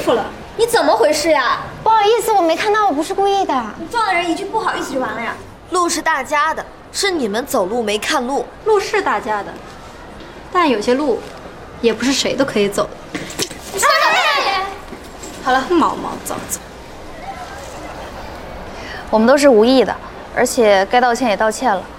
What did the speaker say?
楚了，你怎么回事呀？ 不好意思，我没看到，我不是故意的。 你撞了人一句不好意思就完了呀？ 路是大家的，是你们走路没看路。 路是大家的，但有些路也不是谁都可以走的。好了，毛毛躁躁。 我们都是无意的，而且该道歉也道歉了。